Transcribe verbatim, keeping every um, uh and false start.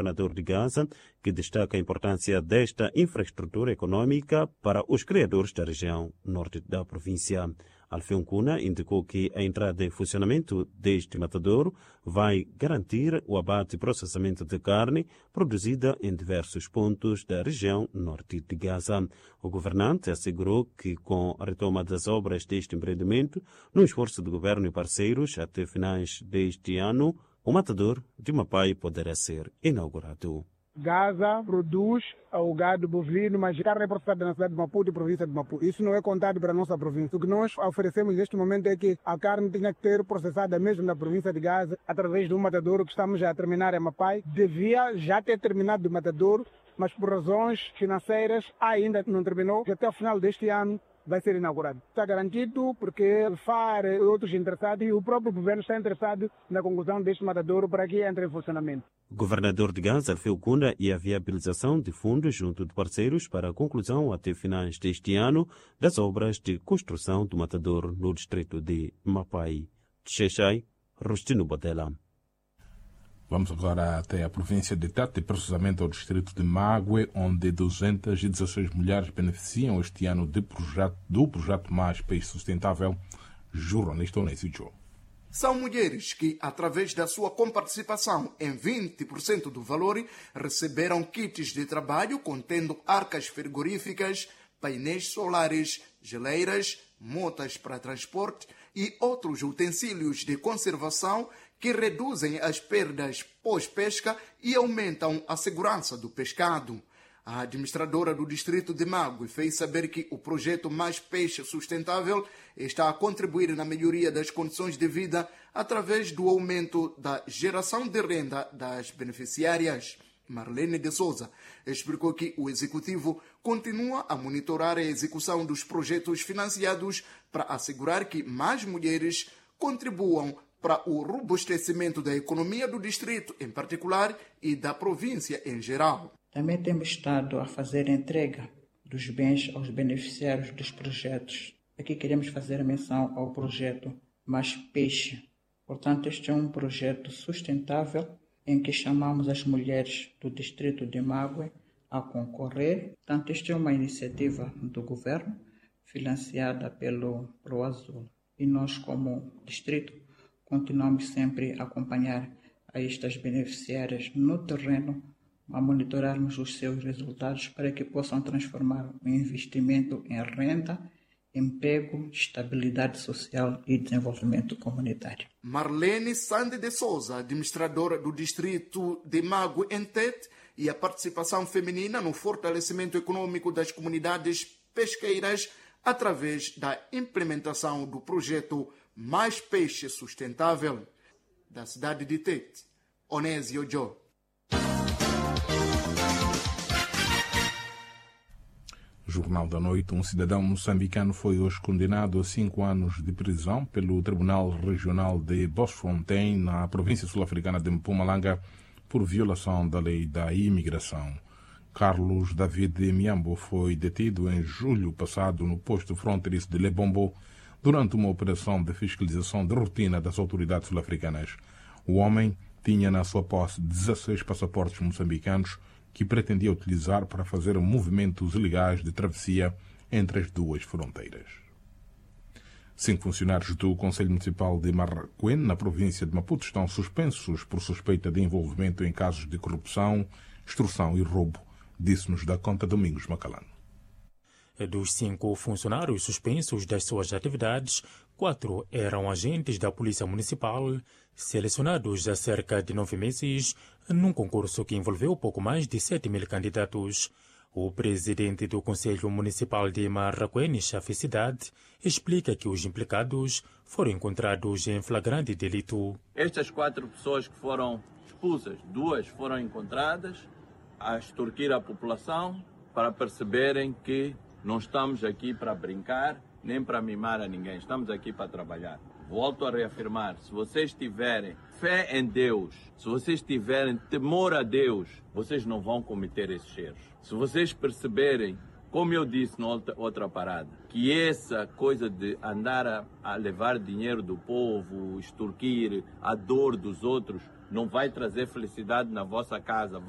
governador de Gaza, que destaca a importância desta infraestrutura econômica para os criadores da região norte da província. Alfeu Nkuna indicou que a entrada em funcionamento deste matadouro vai garantir o abate e processamento de carne produzida em diversos pontos da região norte de Gaza. O governante assegurou que, com a retoma das obras deste empreendimento, no esforço do governo e parceiros até finais deste ano, o matadouro de Mapai poderá ser inaugurado. Gaza produz o gado bovino, mas a carne é processada na cidade de Maputo e província de Maputo. Isso não é contado para a nossa província. O que nós oferecemos neste momento é que a carne tenha que ser processada mesmo na província de Gaza, através de um matadouro que estamos a terminar em Mapai. Devia já ter terminado o matadouro, mas por razões financeiras ainda não terminou. Até o final deste ano vai ser inaugurado. Está garantido porque o F A R e outros interessados e o próprio governo está interessado na conclusão deste matadouro para que entre em funcionamento. O governador de Gaza, Alfeu Nkuna, e a viabilização de fundos junto de parceiros para a conclusão até finais deste ano das obras de construção do matadouro no distrito de Mapai. Xexai, Rustino Botela. Vamos agora até a província de Tete, precisamente ao distrito de Mague, onde duzentas e dezesseis mulheres beneficiam este ano de projeto, do projeto Mais Peixe Sustentável. Jornalista Onésio Joe. São mulheres que, através da sua comparticipação em vinte por cento do valor, receberam kits de trabalho contendo arcas frigoríficas, painéis solares, geleiras, motas para transporte e outros utensílios de conservação que reduzem as perdas pós-pesca e aumentam a segurança do pescado. A administradora do distrito de Mague fez saber que o projeto Mais Peixe Sustentável está a contribuir na melhoria das condições de vida através do aumento da geração de renda das beneficiárias. Marlene de Souza explicou que o executivo continua a monitorar a execução dos projetos financiados para assegurar que mais mulheres contribuam para o robustecimento da economia do distrito em particular e da província em geral. Também temos estado a fazer entrega dos bens aos beneficiários dos projetos. Aqui queremos fazer menção ao projeto Mais Peixe. Portanto, este é um projeto sustentável em que chamamos as mulheres do distrito de Mague a concorrer. Portanto, esta é uma iniciativa do governo financiada pelo ProAzul. E nós, como distrito, continuamos sempre a acompanhar a estas beneficiárias no terreno, a monitorarmos os seus resultados para que possam transformar o investimento em renda, emprego, estabilidade social e desenvolvimento comunitário. Marlene Sande de Souza, administradora do distrito de Mague em Tete, e a participação feminina no fortalecimento econômico das comunidades pesqueiras através da implementação do projeto Mais Peixe Sustentável. Da cidade de Tete, Onésio Joe. Jornal da Noite. Um cidadão moçambicano foi hoje condenado a cinco anos de prisão pelo Tribunal Regional de Bosfontein, na província sul-africana de Mpumalanga, por violação da lei da imigração. Carlos David Miambo foi detido em julho passado no posto fronteiriço de Lebombo durante uma operação de fiscalização de rotina das autoridades sul-africanas. O homem tinha na sua posse dezesseis passaportes moçambicanos que pretendia utilizar para fazer movimentos ilegais de travessia entre as duas fronteiras. Cinco funcionários do Conselho Municipal de Marraquém, na província de Maputo, estão suspensos por suspeita de envolvimento em casos de corrupção, extorsão e roubo, disse-nos da conta Domingos Macalano. Dos cinco funcionários suspensos das suas atividades, quatro eram agentes da Polícia Municipal, selecionados há cerca de nove meses, num concurso que envolveu pouco mais de sete mil candidatos. O presidente do Conselho Municipal de Marraquém, Chafe Cidade, explica que os implicados foram encontrados em flagrante delito. Estas quatro pessoas que foram expulsas, duas foram encontradas a extorquir a população para perceberem que não estamos aqui para brincar nem para mimar a ninguém, estamos aqui para trabalhar. Volto a reafirmar, se vocês tiverem fé em Deus, se vocês tiverem temor a Deus, vocês não vão cometer esses erros. Se vocês perceberem, como eu disse na outra, outra parada, que essa coisa de andar a, a levar dinheiro do povo, extorquir a dor dos outros, não vai trazer felicidade na vossa casa.